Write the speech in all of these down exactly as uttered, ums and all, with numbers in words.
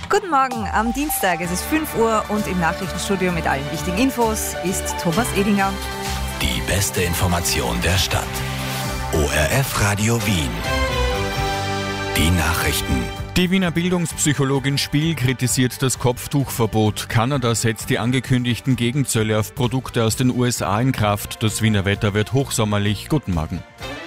Guten Morgen am Dienstag, es ist fünf Uhr und im Nachrichtenstudio mit allen wichtigen Infos ist Thomas Edinger. Die beste Information der Stadt. O R F Radio Wien. Die Nachrichten. Die Wiener Bildungspsychologin Spiel kritisiert das Kopftuchverbot. Kanada setzt die angekündigten Gegenzölle auf Produkte aus den U S A in Kraft. Das Wiener Wetter wird hochsommerlich. Guten Morgen.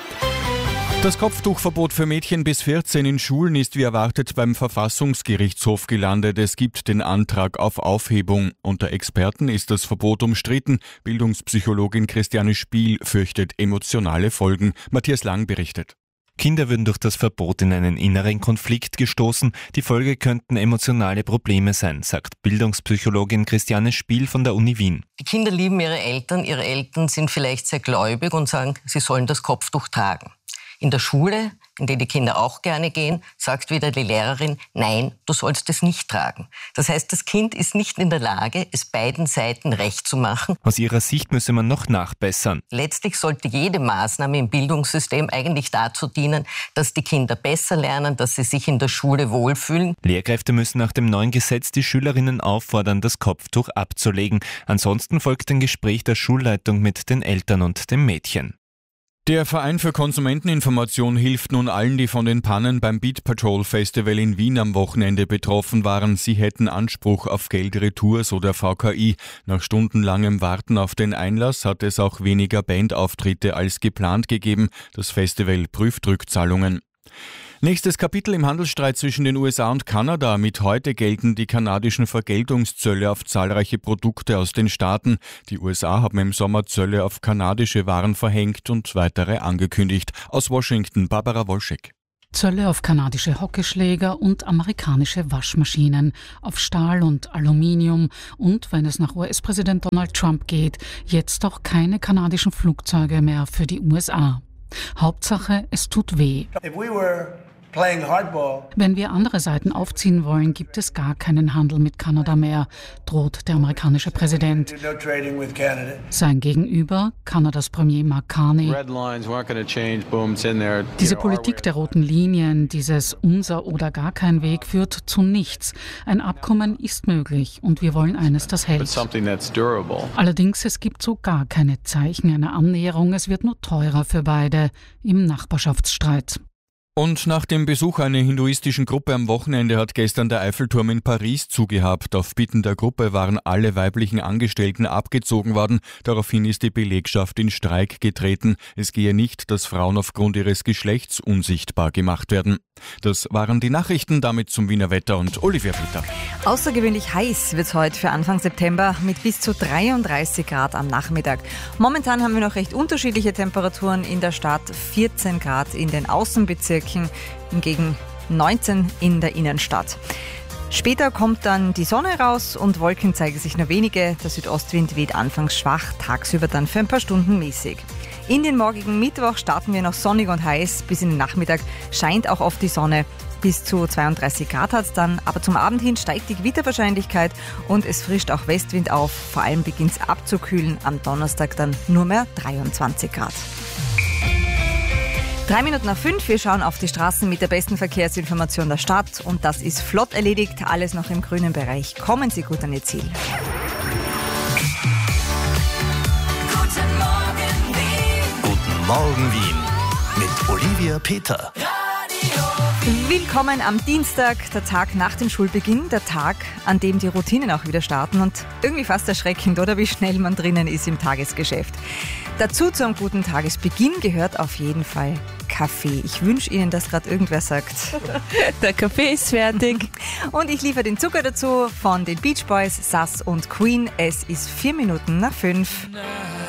Das Kopftuchverbot für Mädchen bis vierzehn in Schulen ist wie erwartet beim Verfassungsgerichtshof gelandet. Es gibt den Antrag auf Aufhebung. Unter Experten ist das Verbot umstritten. Bildungspsychologin Christiane Spiel fürchtet emotionale Folgen. Matthias Lang berichtet. Kinder würden durch das Verbot in einen inneren Konflikt gestoßen. Die Folge könnten emotionale Probleme sein, sagt Bildungspsychologin Christiane Spiel von der Uni Wien. Die Kinder lieben ihre Eltern. Ihre Eltern sind vielleicht sehr gläubig und sagen, sie sollen das Kopftuch tragen. In der Schule, in die die Kinder auch gerne gehen, sagt wieder die Lehrerin, nein, du sollst es nicht tragen. Das heißt, das Kind ist nicht in der Lage, es beiden Seiten recht zu machen. Aus ihrer Sicht müsse man noch nachbessern. Letztlich sollte jede Maßnahme im Bildungssystem eigentlich dazu dienen, dass die Kinder besser lernen, dass sie sich in der Schule wohlfühlen. Lehrkräfte müssen nach dem neuen Gesetz die Schülerinnen auffordern, das Kopftuch abzulegen. Ansonsten folgt ein Gespräch der Schulleitung mit den Eltern und dem Mädchen. Der Verein für Konsumenteninformation hilft nun allen, die von den Pannen beim Beat Patrol Festival in Wien am Wochenende betroffen waren. Sie hätten Anspruch auf Geldretour, so der V K I. Nach stundenlangem Warten auf den Einlass hat es auch weniger Bandauftritte als geplant gegeben. Das Festival prüft Rückzahlungen. Nächstes Kapitel im Handelsstreit zwischen den U S A und Kanada. Mit heute gelten die kanadischen Vergeltungszölle auf zahlreiche Produkte aus den Staaten. Die U S A haben im Sommer Zölle auf kanadische Waren verhängt und weitere angekündigt. Aus Washington, Barbara Wolschek. Zölle auf kanadische Hockeyschläger und amerikanische Waschmaschinen, auf Stahl und Aluminium und, wenn es nach U S-Präsident Donald Trump geht, jetzt auch keine kanadischen Flugzeuge mehr für die U S A. Hauptsache, es tut weh. Wenn wir andere Seiten aufziehen wollen, gibt es gar keinen Handel mit Kanada mehr, droht der amerikanische Präsident. Sein Gegenüber, Kanadas Premier Mark Carney. Diese Politik der roten Linien, dieses unser oder gar kein Weg führt zu nichts. Ein Abkommen ist möglich und wir wollen eines, das hält. Allerdings, es gibt so gar keine Zeichen einer Annäherung. Es wird nur teurer für beide im Nachbarschaftsstreit. Und nach dem Besuch einer hinduistischen Gruppe am Wochenende hat gestern der Eiffelturm in Paris zugehabt. Auf Bitten der Gruppe waren alle weiblichen Angestellten abgezogen worden. Daraufhin ist die Belegschaft in Streik getreten. Es gehe nicht, dass Frauen aufgrund ihres Geschlechts unsichtbar gemacht werden. Das waren die Nachrichten, damit zum Wiener Wetter und Olivia Peter. Außergewöhnlich heiß wird es heute für Anfang September mit bis zu dreiunddreißig Grad am Nachmittag. Momentan haben wir noch recht unterschiedliche Temperaturen in der Stadt. vierzehn Grad in den Außenbezirken, hingegen neunzehn in der Innenstadt. Später kommt dann die Sonne raus und Wolken zeigen sich nur wenige. Der Südostwind weht anfangs schwach, tagsüber dann für ein paar Stunden mäßig. In den morgigen Mittwoch starten wir noch sonnig und heiß. Bis in den Nachmittag scheint auch oft die Sonne. Bis zu zweiunddreißig Grad hat es dann, aber zum Abend hin steigt die Gewitterwahrscheinlichkeit und es frischt auch Westwind auf. Vor allem beginnt es abzukühlen, am Donnerstag dann nur mehr dreiundzwanzig Grad. Drei Minuten nach fünf, wir schauen auf die Straßen mit der besten Verkehrsinformation der Stadt und das ist flott erledigt, alles noch im grünen Bereich. Kommen Sie gut an Ihr Ziel. Guten Morgen Wien. Guten Morgen Wien. Mit Olivia Peter. Willkommen am Dienstag, der Tag nach dem Schulbeginn, der Tag, an dem die Routinen auch wieder starten und irgendwie fast erschreckend, oder wie schnell man drinnen ist im Tagesgeschäft. Dazu zum guten Tagesbeginn gehört auf jeden Fall Kaffee. Ich wünsche Ihnen, dass gerade irgendwer sagt, der Kaffee ist fertig. Und ich liefere den Zucker dazu von den Beach Boys, Sass und Queen. Es ist vier Minuten nach fünf.